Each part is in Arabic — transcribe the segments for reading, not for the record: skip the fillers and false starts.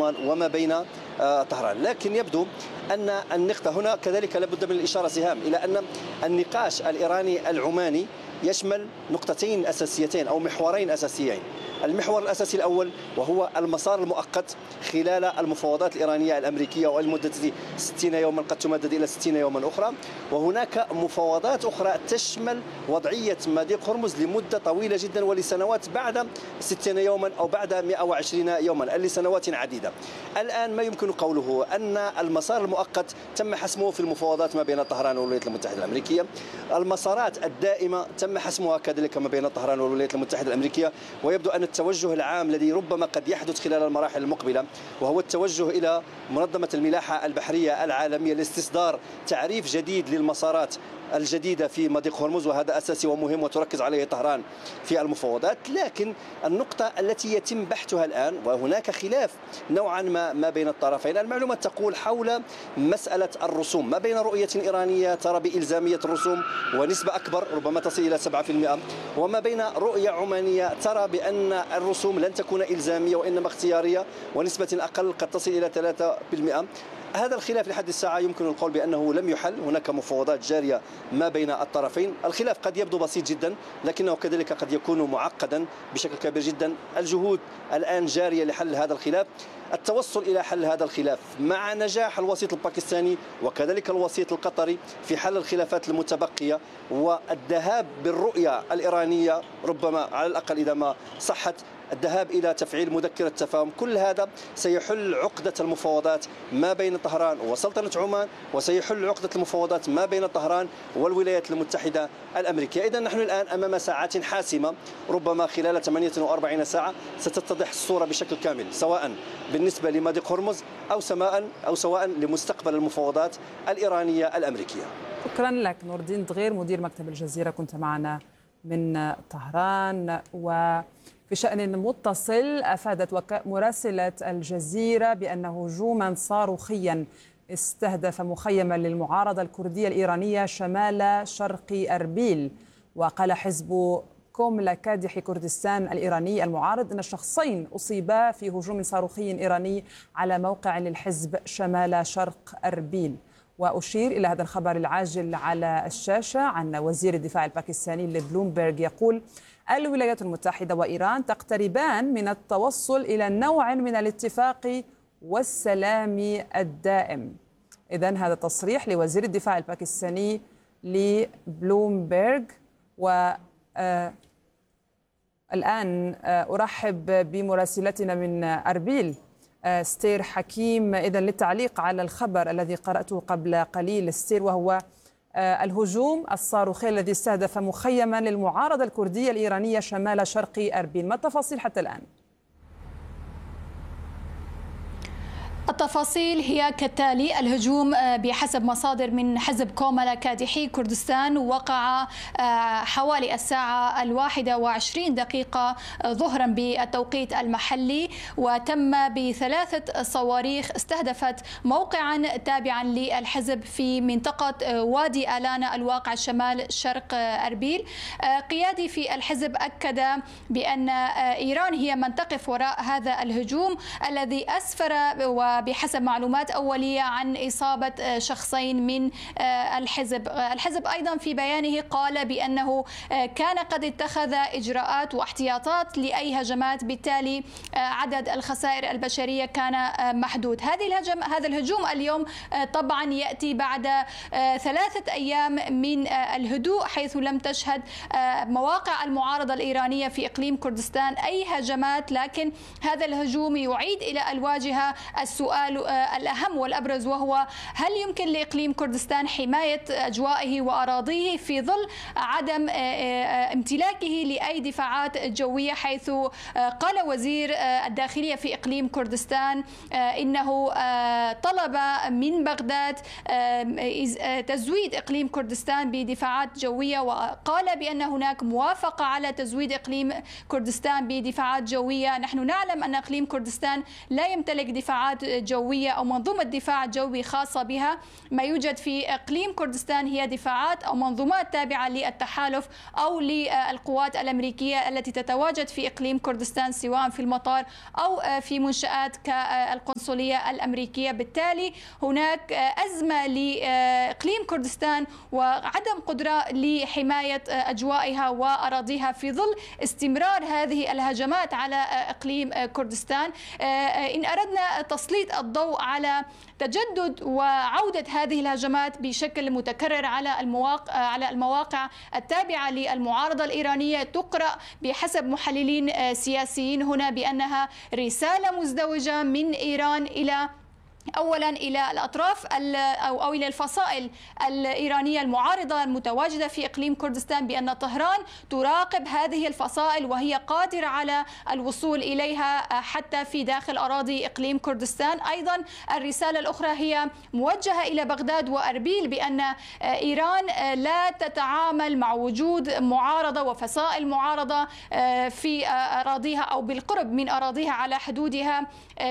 عمان وما بين طهران. لكن يبدو أن النقطة هنا كذلك لابد من الإشارة سهام إلى أن النقاش الإيراني العماني يشمل نقطتين أساسيتين أو محورين أساسيين. المحور الأساسي الأول وهو المسار المؤقت خلال المفاوضات الإيرانية الأمريكية ولمدة 60 يوما قد تمدد إلى 60 يوما أخرى، وهناك مفاوضات أخرى تشمل وضعية مضيق هرمز لمدة طويلة جدا ولسنوات بعد 60 يوما أو بعد 120 يوما لسنوات عديدة. الآن ما يمكن قوله أن المسار المؤقت تم حسمه في المفاوضات ما بين طهران والولايات المتحدة الأمريكية، المسارات الدائمة تم حسمها كذلك ما بين طهران والولايات المتحدة الأمريكية، ويبدو أن التوجه العام الذي ربما قد يحدث خلال المراحل المقبلة وهو التوجه إلى منظمة الملاحة البحرية العالمية لاستصدار تعريف جديد للمسارات الجديدة في مضيق هرمز، وهذا أساسي ومهم وتركز عليه طهران في المفاوضات. لكن النقطة التي يتم بحثها الآن وهناك خلاف نوعا ما بين الطرفين، المعلومات تقول حول مسألة الرسوم ما بين رؤية إيرانية ترى بإلزامية الرسوم ونسبة أكبر ربما تصل إلى 7%، وما بين رؤية عمانية ترى بأن الرسوم لن تكون إلزامية وإنما اختيارية ونسبة أقل قد تصل إلى 3%. هذا الخلاف لحد الساعة يمكن القول بأنه لم يحل، هناك مفاوضات جارية ما بين الطرفين. الخلاف قد يبدو بسيط جدا لكنه كذلك قد يكون معقدا بشكل كبير جدا. الجهود الآن جارية لحل هذا الخلاف، التوصل إلى حل هذا الخلاف مع نجاح الوسيط الباكستاني وكذلك الوسيط القطري في حل الخلافات المتبقية والذهاب بالرؤية الإيرانية ربما على الأقل إذا ما صحت الذهاب إلى تفعيل مذكرة تفاهم. كل هذا سيحل عقدة المفاوضات ما بين طهران وسلطنة عمان، وسيحل عقدة المفاوضات ما بين طهران والولايات المتحدة الأمريكية. إذن نحن الآن أمام ساعات حاسمة، ربما خلال 48 ساعة ستتضح الصورة بشكل كامل، سواء بالنسبة لمضيق هرمز أو سواء لمستقبل المفاوضات الإيرانية الأمريكية. شكرا لك نور الدين دغير مدير مكتب الجزيرة، كنت معنا من طهران. وفي شأن متصل أفادت مراسلة الجزيرة بأن هجوما صاروخيا استهدف مخيما للمعارضة الكردية الإيرانية شمال شرق أربيل. وقال حزب كوملا كادح كردستان الإيراني المعارض أن شخصين أصيبا في هجوم صاروخي إيراني على موقع للحزب شمال شرق أربيل. وأشير إلى هذا الخبر العاجل على الشاشة عن وزير الدفاع الباكستاني لبلومبرغ يقول: الولايات المتحدة وإيران تقتربان من التوصل إلى نوع من الاتفاق والسلام الدائم. إذن هذا تصريح لوزير الدفاع الباكستاني لبلومبرغ. الآن أرحب بمراسلتنا من أربيل ستير حكيم إذن للتعليق على الخبر الذي قرأته قبل قليل. ستير، وهو الهجوم الصاروخي الذي استهدف مخيما للمعارضة الكردية الإيرانية شمال شرق أربيل، ما التفاصيل حتى الآن؟ التفاصيل هي كالتالي: الهجوم بحسب مصادر من حزب كوملا كادحي كردستان وقع حوالي الساعة 21 ظهرا بالتوقيت المحلي، وتم ب3 صواريخ استهدفت موقعا تابعا للحزب في منطقة وادي آلانا الواقع شمال شرق أربيل. قيادي في الحزب أكد بأن إيران هي من تقف وراء هذا الهجوم الذي أسفر وبحسب معلومات أولية عن إصابة شخصين من الحزب. الحزب أيضا في بيانه قال بأنه كان قد اتخذ إجراءات واحتياطات لأي هجمات، بالتالي عدد الخسائر البشرية كان محدود. هذا الهجوم اليوم طبعا يأتي بعد 3 أيام من الهدوء، حيث لم تشهد مواقع المعارضة الإيرانية في إقليم كردستان أي هجمات، لكن هذا الهجوم يعيد إلى الواجهة السؤال الأهم والأبرز، وهو: هل يمكن لإقليم كردستان حماية أجوائه وأراضيه في ظل عدم امتلاكه لأي دفاعات جوية؟ حيث قال وزير الداخلية في إقليم كردستان إنه طلب من بغداد تزويد إقليم كردستان بدفاعات جوية، وقال بأن هناك موافقة على تزويد إقليم كردستان بدفاعات جوية. نحن نعلم أن إقليم كردستان لا يمتلك دفاعات جوية أو منظومة دفاع جوي خاصة بها. ما يوجد في إقليم كردستان هي دفاعات أو منظومات تابعة للتحالف أو للقوات الأمريكية التي تتواجد في إقليم كردستان سواء في المطار أو في منشآت كالقنصلية الأمريكية. بالتالي هناك أزمة لإقليم كردستان وعدم قدرة لحماية أجوائها وأراضيها في ظل استمرار هذه الهجمات على إقليم كردستان. إن أردنا تسليط الضوء على تجدد وعودة هذه الهجمات بشكل متكرر على المواقع التابعة للمعارضة الإيرانية، تقرأ بحسب محللين سياسيين هنا بأنها رسالة مزدوجة من إيران أولا إلى الأطراف أو إلى الفصائل الإيرانية المعارضة المتواجدة في إقليم كردستان بأن طهران تراقب هذه الفصائل وهي قادرة على الوصول إليها حتى في داخل أراضي إقليم كردستان. أيضا الرسالة الأخرى هي موجهة إلى بغداد وأربيل بأن إيران لا تتعامل مع وجود معارضة وفصائل معارضة في أراضيها أو بالقرب من أراضيها على حدودها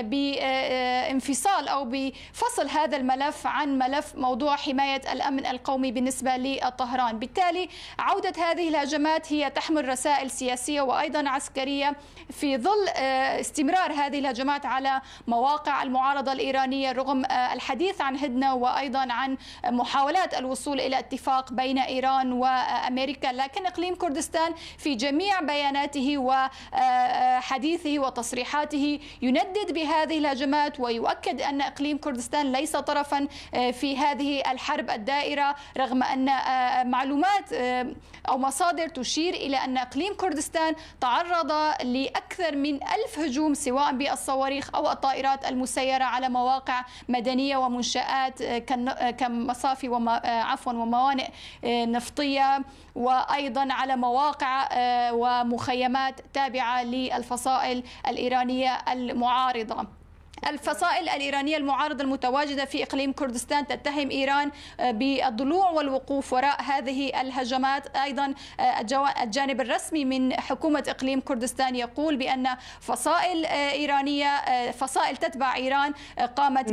بانفصال أو بفصل هذا الملف عن ملف موضوع حماية الأمن القومي بالنسبة لطهران. بالتالي عودة هذه الهجمات هي تحمل رسائل سياسية وأيضا عسكرية في ظل استمرار هذه الهجمات على مواقع المعارضة الإيرانية رغم الحديث عن هدنة وأيضا عن محاولات الوصول إلى اتفاق بين إيران وأمريكا. لكن إقليم كردستان في جميع بياناته وحديثه وتصريحاته يندد بهذه الهجمات ويؤكد أن إقليم كردستان ليس طرفا في هذه الحرب الدائرة، رغم أن معلومات أو مصادر تشير إلى أن إقليم كردستان تعرض لأكثر من 1000 هجوم سواء بالصواريخ أو الطائرات المسيرة على مواقع مدنية ومنشآت كمصافي وموانئ نفطية، وأيضا على مواقع ومخيمات تابعة للفصائل الإيرانية المعارضة. الفصائل الإيرانية المعارضة المتواجدة في إقليم كردستان تتهم إيران بالضلوع والوقوف وراء هذه الهجمات. أيضا الجانب الرسمي من حكومة إقليم كردستان يقول بأن فصائل إيرانية فصائل تتبع إيران قامت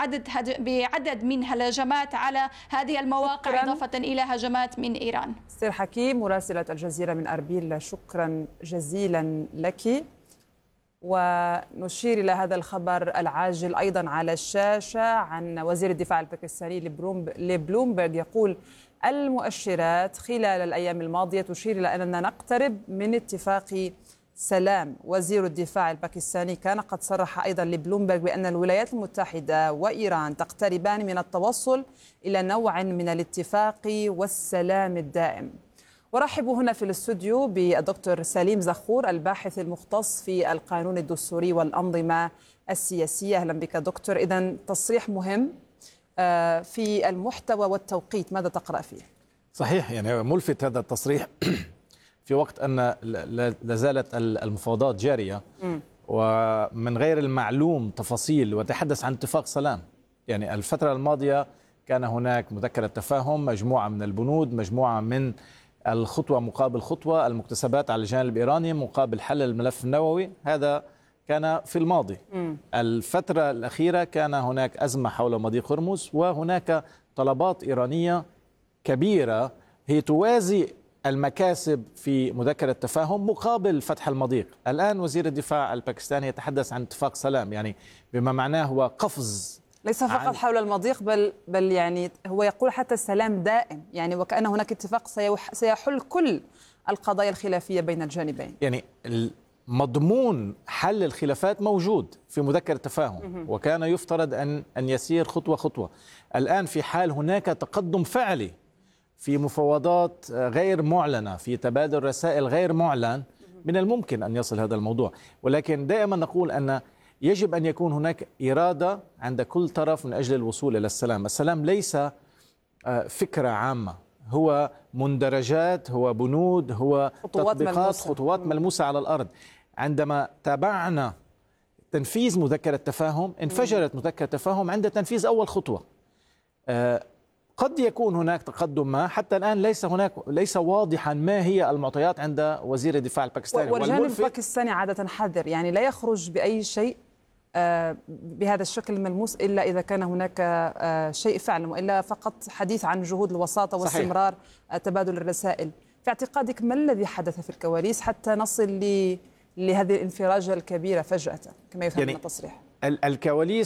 بعدد من الهجمات على هذه المواقع إضافة إلى هجمات من إيران. سير حكيم مراسلة الجزيرة من أربيل، شكرا جزيلا لك. ونشير إلى هذا الخبر العاجل أيضا على الشاشة عن وزير الدفاع الباكستاني لبلومبرغ، يقول المؤشرات خلال الأيام الماضية تشير إلى أننا نقترب من اتفاق سلام. وزير الدفاع الباكستاني كان قد صرح أيضا لبلومبرغ بأن الولايات المتحدة وإيران تقتربان من التوصل إلى نوع من الاتفاق والسلام الدائم. ورحب هنا في الاستوديو بالدكتور سليم زخور الباحث المختص في القانون الدستوري والأنظمة السياسية. أهلا بك دكتور. إذن تصريح مهم في المحتوى والتوقيت، ماذا تقرأ فيه؟ صحيح، يعني ملفت هذا التصريح في وقت أن لازالت المفاوضات جارية ومن غير المعلوم تفاصيل وتحدث عن اتفاق سلام. يعني الفترة الماضية كان هناك مذكرة تفاهم، مجموعة من البنود، مجموعة من الخطوة مقابل خطوة، المكتسبات على الجانب الإيراني مقابل حل الملف النووي، هذا كان في الماضي. الفترة الأخيرة كان هناك أزمة حول مضيق هرمز، وهناك طلبات إيرانية كبيرة هي توازي المكاسب في مذكرة التفاهم مقابل فتح المضيق. الآن وزير الدفاع الباكستاني يتحدث عن اتفاق سلام، يعني بما معناه هو قفز ليس فقط حول المضيق بل يعني هو يقول حتى السلام دائم، يعني وكأن هناك اتفاق سيحل كل القضايا الخلافية بين الجانبين. يعني مضمون حل الخلافات موجود في مذكرة التفاهم، وكان يفترض أن يسير خطوة خطوة. الآن في حال هناك تقدم فعلي في مفاوضات غير معلنة، في تبادل رسائل غير معلن، من الممكن أن يصل هذا الموضوع. ولكن دائما نقول أن يجب أن يكون هناك إرادة عند كل طرف من أجل الوصول إلى السلام. السلام ليس فكرة عامة، هو مندرجات، هو بنود، هو تطبيقات، خطوات ملموسة على الأرض. عندما تابعنا تنفيذ مذكرة التفاهم، انفجرت مذكرة التفاهم عند تنفيذ أول خطوة. قد يكون هناك تقدم ما، حتى الآن ليس واضحا ما هي المعطيات عند وزير الدفاع الباكستاني. والجانب الباكستاني عادة حذر، يعني لا يخرج بأي شيء بهذا الشكل الملموس إلا إذا كان هناك شيء فعلا، وإلا فقط حديث عن جهود الوساطة واستمرار تبادل الرسائل. في اعتقادك ما الذي حدث في الكواليس حتى نصل لهذه الانفراجة الكبيرة فجأة كما يفهم من التصريح؟ الكواليس